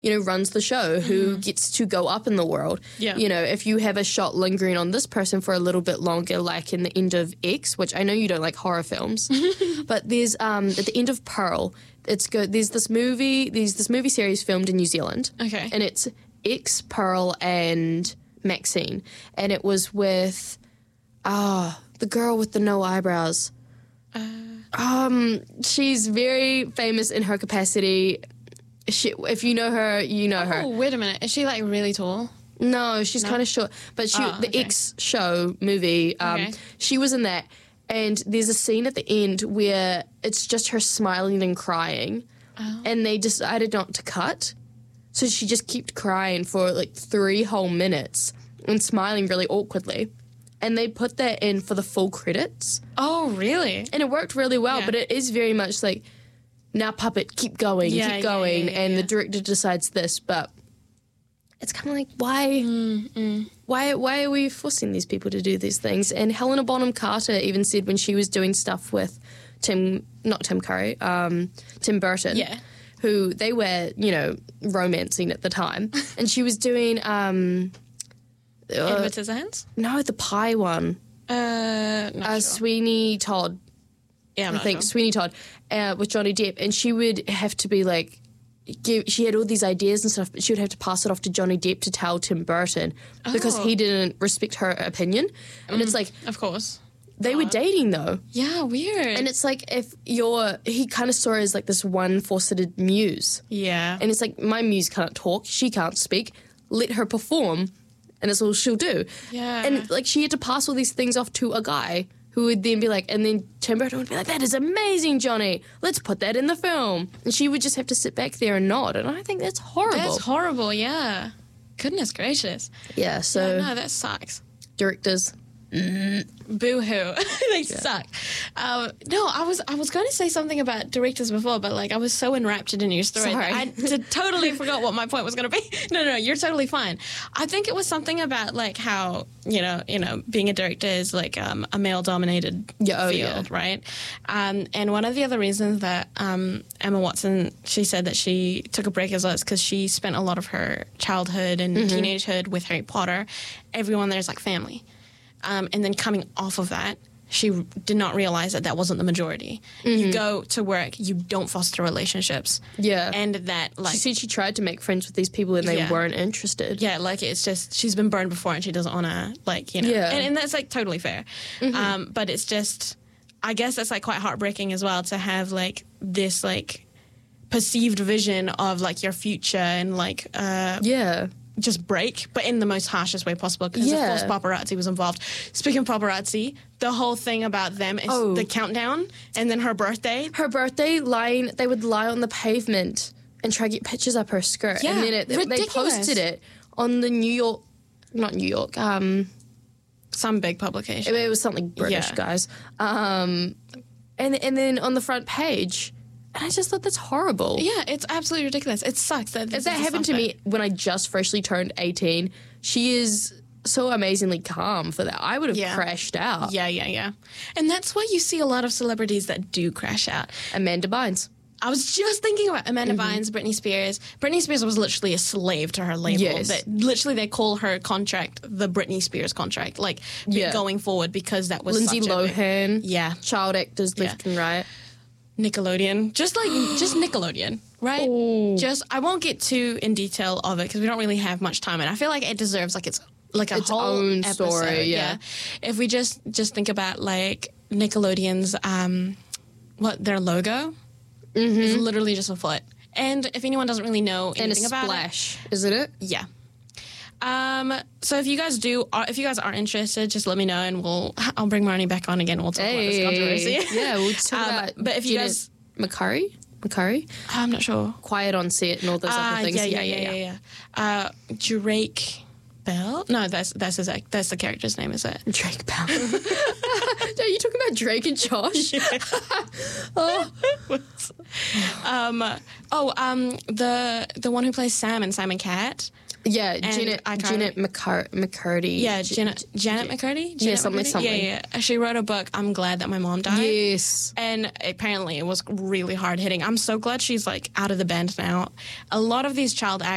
runs the show, who gets to go up in the world. Yeah. If you have a shot lingering on this person for a little bit longer, like in the end of X, which I know you don't like horror films, but there's at the end of Pearl, it's good. There's this movie series filmed in New Zealand. Okay. And it's X, Pearl, and Maxine. And it was with the girl with the no eyebrows. She's very famous in her capacity. If you know her, you know her. Oh, wait a minute. Is she, like, really tall? No, she's kind of short. But the X show movie, she was in that. And there's a scene at the end where it's just her smiling and crying. Oh. And they decided not to cut. So she just kept crying for, like, 3 whole minutes and smiling really awkwardly. And they put that in for the full credits. Oh, really? And it worked really well, but it is very much like, now puppet, keep going, and the director decides this, but it's kind of like, why are we forcing these people to do these things? And Helena Bonham Carter even said when she was doing stuff with Tim Burton, who they were, romancing at the time, and she was doing Edward Scissorhands? No, the pie one. Not sure. Sweeney Todd. Yeah, I think Sweeney Todd with Johnny Depp, and she would have to be like, she had all these ideas and stuff, but she would have to pass it off to Johnny Depp to tell Tim Burton because he didn't respect her opinion. And it's like, of course, they were dating though. Yeah, weird. And it's like he kind of saw her as like this one-faceted muse. Yeah, and it's like, my muse can't talk, she can't speak. Let her perform, and that's all she'll do. Yeah, and like she had to pass all these things off to a guy who would then be like, and then Tim Burton would be like, that is amazing, Johnny. Let's put that in the film. And she would just have to sit back there and nod. And I think that's horrible. That's horrible, yeah. Goodness gracious. Yeah, so... Yeah, no, that sucks. Directors. Boo-hoo. They suck. No, I was going to say something about directors before, but like I was so enraptured in your story that I totally forgot what my point was going to be. No, you're totally fine. I think it was something about like how, being a director is like a male-dominated field, right? And one of the other reasons that Emma Watson, she said that she took a break as well is because she spent a lot of her childhood and teenagehood with Harry Potter. Everyone there is like family. And then coming off of that, she did not realize that wasn't the majority. You go to work, you don't foster relationships. Yeah. And that, like... She said she tried to make friends with these people and they weren't interested. Yeah, like, it's just, she's been burned before and she doesn't want to, like, Yeah. And that's, like, totally fair. But it's just, I guess that's, like, quite heartbreaking as well to have, like, this, like, perceived vision of, like, your future and, like... just break, but in the most harshest way possible because of course paparazzi was involved. Speaking of paparazzi, the whole thing about them is the countdown and then her birthday. They would lie on the pavement and try to get pictures up her skirt. Yeah, and then they posted it on the not New York, some big publication. It was something British, guys. And then on the front page... And I just thought that's horrible. Yeah, it's absolutely ridiculous. It sucks. If that happened to me when I just freshly turned 18, she is so amazingly calm for that. I would have crashed out. Yeah. And that's why you see a lot of celebrities that do crash out. Amanda Bynes. I was just thinking about Amanda Bynes, Britney Spears. Britney Spears was literally a slave to her label. Yes. Literally, they call her contract the Britney Spears contract, going forward because that was Lindsay Lohan. Child actors left and right. Nickelodeon, just Nickelodeon, right? Ooh. I won't get too in detail of it because we don't really have much time, and I feel like it deserves its whole own episode, story. Yeah. If we just think about like Nickelodeon's their logo is literally just a foot, and if anyone doesn't really know anything about splash, isn't it? Yeah. So if you guys are interested, just let me know and I'll bring Marnie back on again. We'll talk about this controversy. Yeah, we'll talk about. But if you guys, McCurry, I'm not sure. Quiet on Set and all those other things. Yeah. Drake Bell? No, that's the character's name, is it? Drake Bell. Are you talking about Drake and Josh? Yeah. The one who plays Sam in Simon Cat. Yeah, Janet McCurdy. Yeah, Janet McCurdy? Something. Yeah. She wrote a book, I'm Glad That My Mom Died. Yes. And apparently it was really hard-hitting. I'm so glad she's, like, out of the band now. A lot of these child actors